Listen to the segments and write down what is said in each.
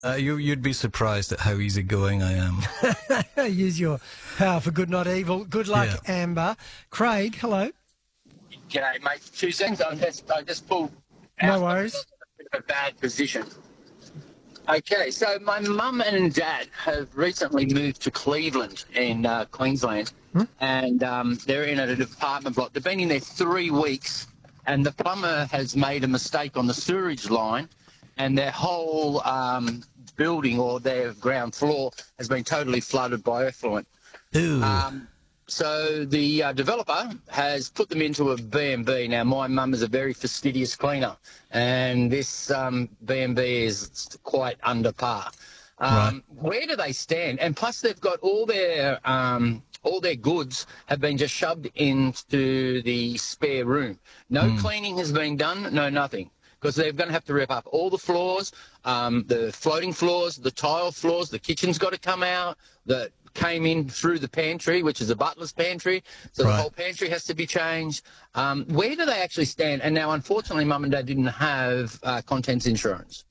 You'd be surprised at how easygoing I am. Use your power for good, not evil. Good luck, Yeah. Amber. Craig, hello. G'day, mate. 2 seconds. I just pulled out. No worries. A bit of a bad position. Okay, so my mum and dad have recently moved to Cleveland in Queensland, and they're in an apartment block. They've been in there 3 weeks, and the plumber has made a mistake on the sewerage line, and their whole building or their ground floor has been totally flooded by effluent. Ooh. So the developer has put them into a B&B. Now, my mum is a very fastidious cleaner, and this B&B is quite under par. Right. Where do they stand? And plus, they've got all their goods have been just shoved into the spare room. No cleaning has been done, no nothing, because they're going to have to rip up all the floors, the floating floors, the tile floors. The kitchen's got to come out. That came in through the pantry, which is a butler's pantry, so Right. the whole pantry has to be changed. Where do they actually stand? And now, unfortunately, Mum and Dad didn't have contents insurance.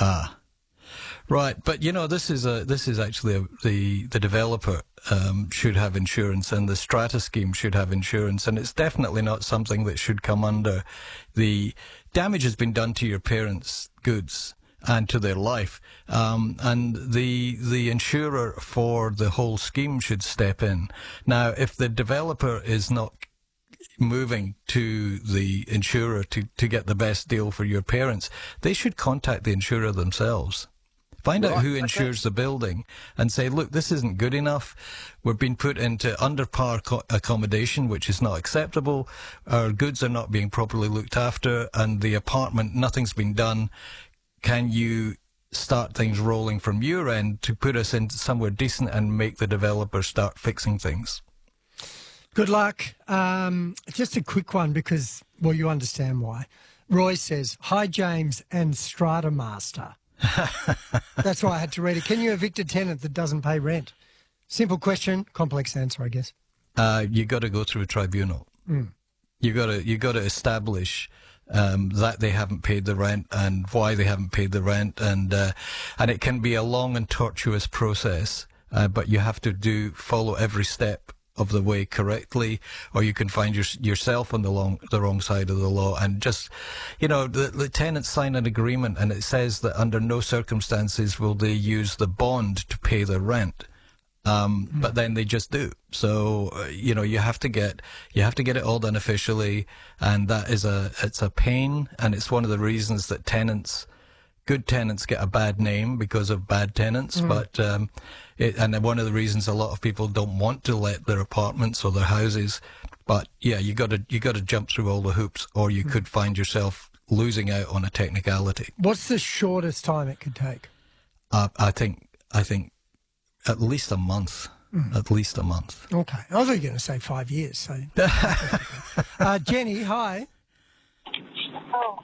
Right, but this is actually the developer should have insurance, and the strata scheme should have insurance, and it's definitely not something that should come under. The damage has been done to your parents' goods and to their life, and the insurer for the whole scheme should step in. Now, if the developer is not moving to the insurer to get the best deal for your parents, they should contact the insurer themselves. Find out who insures the building and say, look, this isn't good enough. We're being put into under par accommodation, which is not acceptable. Our goods are not being properly looked after, and the apartment, nothing's been done. Can you start things rolling from your end to put us into somewhere decent and make the developer start fixing things? Good luck. Just a quick one because, well, you understand why. Roy says, hi, James and Strata Master. That's why I had to read it. Can you evict a tenant that doesn't pay rent? Simple question, complex answer, I guess. You got to go through a tribunal. You got to establish that they haven't paid the rent and why they haven't paid the rent, and it can be a long and tortuous process, but you have to follow every step of the way correctly, or you can find yourself on the wrong side of the law. And just, the tenants sign an agreement, and it says that under no circumstances will they use the bond to pay the rent. But then they just do. So, you have to get it all done officially, and it's a pain, and it's one of the reasons that good tenants get a bad name because of bad tenants, but and one of the reasons a lot of people don't want to let their apartments or their houses. But yeah, you got to jump through all the hoops, or you could find yourself losing out on a technicality. What's the shortest time it could take? I think at least a month. At least a month. Okay, I was going to say 5 years. So, Jenny, hi. Oh,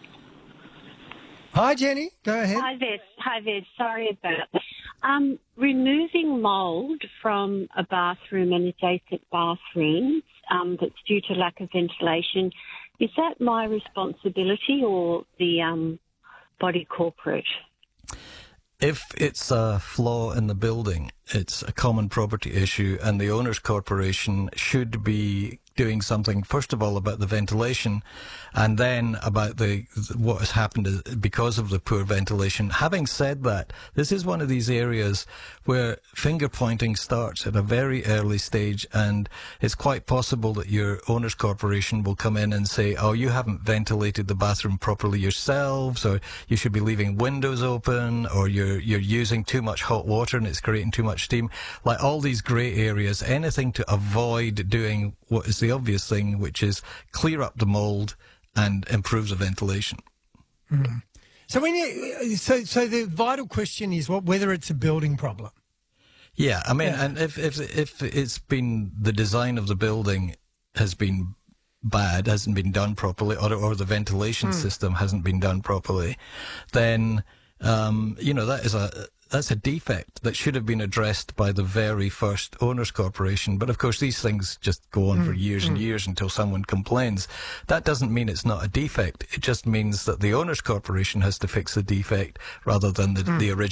Hi, Jenny. Go ahead. hi there. Sorry about that. Removing mould from a bathroom and adjacent bathrooms that's due to lack of ventilation, is that my responsibility or the body corporate? If it's a flaw in the building, it's a common property issue, and the owners' corporation should be doing something, first of all, about the ventilation, and then about what has happened because of the poor ventilation. Having said that, this is one of these areas where finger pointing starts at a very early stage, and it's quite possible that your owners' corporation will come in and say, oh, you haven't ventilated the bathroom properly yourselves, or you should be leaving windows open, or you're using too much hot water and it's creating too much steam. Like all these grey areas, anything to avoid doing what is the obvious thing, which is clear up the mould and improve the ventilation. So so the vital question is whether it's a building problem. Yeah, I mean, and if it's been the design of the building has been bad, hasn't been done properly, or the ventilation system hasn't been done properly, then that's a defect that should have been addressed by the very first owners' corporation. But of course, these things just go on for years and years until someone complains. That doesn't mean it's not a defect. It just means that the owners' corporation has to fix the defect rather than the original.